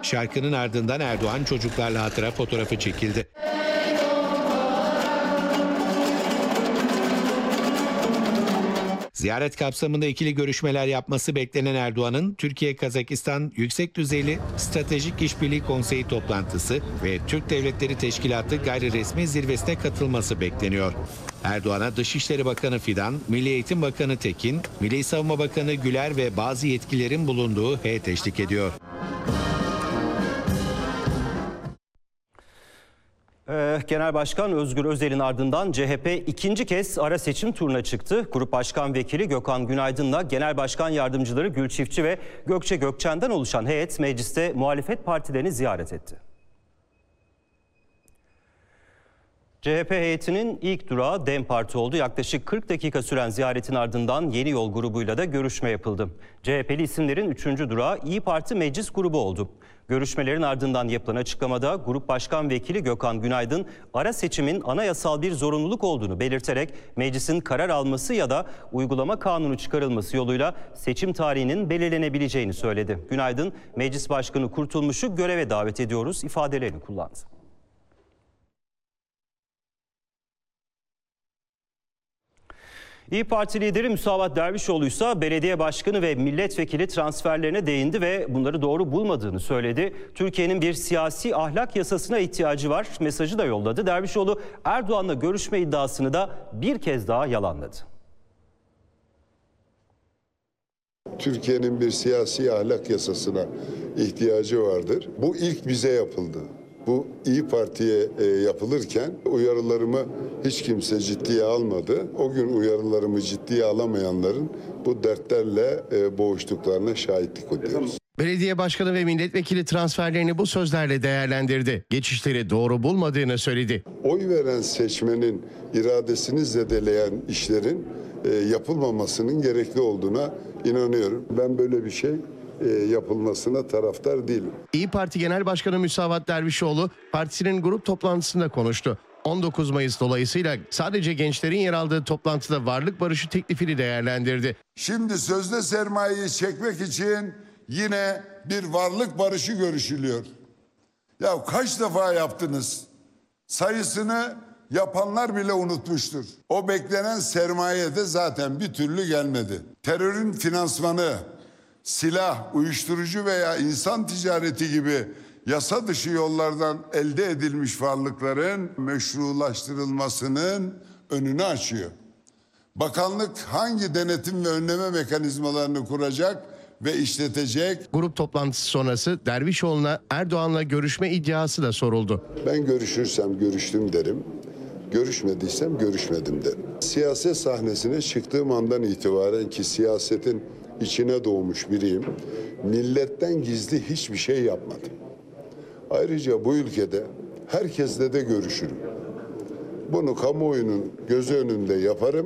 Şarkının ardından Erdoğan çocuklarla hatıra fotoğrafı çekildi. Ziyaret kapsamında ikili görüşmeler yapması beklenen Erdoğan'ın Türkiye-Kazakistan Yüksek Düzeyli Stratejik İşbirliği Konseyi toplantısı ve Türk Devletleri Teşkilatı gayri resmi zirvesine katılması bekleniyor. Erdoğan'a Dışişleri Bakanı Fidan, Milli Eğitim Bakanı Tekin, Milli Savunma Bakanı Güler ve bazı yetkililerin bulunduğu heyet eşlik ediyor. Genel Başkan Özgür Özel'in ardından CHP ikinci kez ara seçim turuna çıktı. Grup Başkan Vekili Gökhan Günaydın'la Genel Başkan Yardımcıları Gül Çiftçi ve Gökçe Gökçen'den oluşan heyet mecliste muhalefet partilerini ziyaret etti. CHP heyetinin ilk durağı DEM Parti oldu. Yaklaşık 40 dakika süren ziyaretin ardından Yeni Yol grubuyla da görüşme yapıldı. CHP'li isimlerin 3. durağı İyi Parti Meclis grubu oldu. Görüşmelerin ardından yapılan açıklamada Grup Başkan Vekili Gökhan Günaydın, ara seçimin anayasal bir zorunluluk olduğunu belirterek meclisin karar alması ya da uygulama kanunu çıkarılması yoluyla seçim tarihinin belirlenebileceğini söyledi. Günaydın, Meclis Başkanı Kurtulmuş'u göreve davet ediyoruz ifadelerini kullandı. İyi Parti lideri Musavat Dervişoğlu ise belediye başkanı ve milletvekili transferlerine değindi ve bunları doğru bulmadığını söyledi. Türkiye'nin bir siyasi ahlak yasasına ihtiyacı var mesajı da yolladı. Dervişoğlu Erdoğan'la görüşme iddiasını da bir kez daha yalanladı. Türkiye'nin bir siyasi ahlak yasasına ihtiyacı vardır. Bu ilk bize yapıldı. Bu İyi Parti'ye yapılırken uyarılarımı hiç kimse ciddiye almadı. O gün uyarılarımı ciddiye alamayanların bu dertlerle boğuştuklarına şahitlik ediyoruz. Belediye başkanı ve milletvekili transferlerini bu sözlerle değerlendirdi. Geçişleri doğru bulmadığını söyledi. Oy veren seçmenin iradesini zedeleyen işlerin yapılmamasının gerekli olduğuna inanıyorum. Ben böyle bir şey yapılmasına taraftar değilim. İyi Parti Genel Başkanı Musavat Dervişoğlu partisinin grup toplantısında konuştu. 19 Mayıs dolayısıyla sadece gençlerin yer aldığı toplantıda varlık barışı teklifini değerlendirdi. Şimdi sözde sermayeyi çekmek için yine bir varlık barışı görüşülüyor. Ya kaç defa yaptınız? Sayısını yapanlar bile unutmuştur. O beklenen sermaye de zaten bir türlü gelmedi. Terörün finansmanı, silah, uyuşturucu veya insan ticareti gibi yasa dışı yollardan elde edilmiş varlıkların meşrulaştırılmasının önünü açıyor. Bakanlık hangi denetim ve önleme mekanizmalarını kuracak ve işletecek? Grup toplantısı sonrası Dervişoğlu'na Erdoğan'la görüşme iddiası da soruldu. Ben görüşürsem görüştüm derim. Görüşmediysem görüşmedim derim. Siyaset sahnesine çıktığım andan itibaren ki siyasetin içine doğmuş biriyim. Milletten gizli hiçbir şey yapmadım. Ayrıca bu ülkede herkesle de görüşürüm. Bunu kamuoyunun gözü önünde yaparım.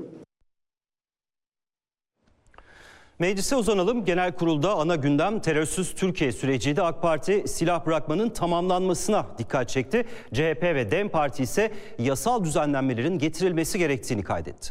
Meclise uzanalım. Genel kurulda ana gündem terörsüz Türkiye süreciydi. AK Parti silah bırakmanın tamamlanmasına dikkat çekti. CHP ve DEM Parti ise yasal düzenlenmelerin getirilmesi gerektiğini kaydetti.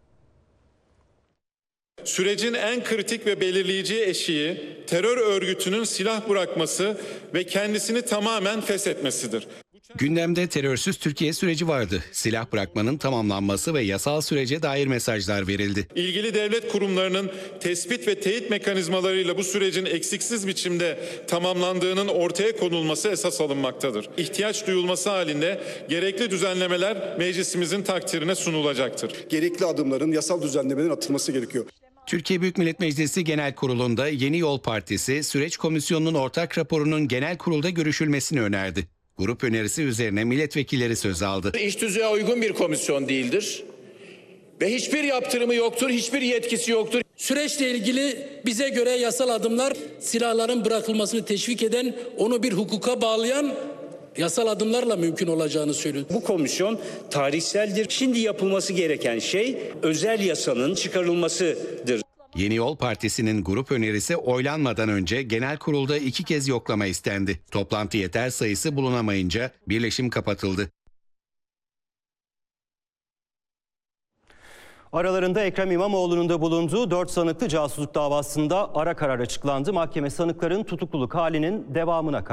Sürecin en kritik ve belirleyici eşiği terör örgütünün silah bırakması ve kendisini tamamen feshetmesidir. Gündemde terörsüz Türkiye süreci vardı. Silah bırakmanın tamamlanması ve yasal sürece dair mesajlar verildi. İlgili devlet kurumlarının tespit ve teyit mekanizmalarıyla bu sürecin eksiksiz biçimde tamamlandığının ortaya konulması esas alınmaktadır. İhtiyaç duyulması halinde gerekli düzenlemeler meclisimizin takdirine sunulacaktır. Gerekli adımların, yasal düzenlemelerin atılması gerekiyor. Türkiye Büyük Millet Meclisi Genel Kurulu'nda Yeni Yol Partisi, Süreç Komisyonu'nun ortak raporunun genel kurulda görüşülmesini önerdi. Grup önerisi üzerine milletvekilleri söz aldı. İş tüzüğe uygun bir komisyon değildir ve hiçbir yaptırımı yoktur, hiçbir yetkisi yoktur. Süreçle ilgili bize göre yasal adımlar silahların bırakılmasını teşvik eden, onu bir hukuka bağlayan yasal adımlarla mümkün olacağını söylüyor. Bu komisyon tarihseldir. Şimdi yapılması gereken şey özel yasanın çıkarılmasıdır. Yeni Yol Partisi'nin grup önerisi oylanmadan önce genel kurulda 2 kez yoklama istendi. Toplantı yeter sayısı bulunamayınca birleşim kapatıldı. Aralarında Ekrem İmamoğlu'nun da bulunduğu 4 sanıklı casusluk davasında ara karar açıklandı. Mahkeme sanıkların tutukluluk halinin devamına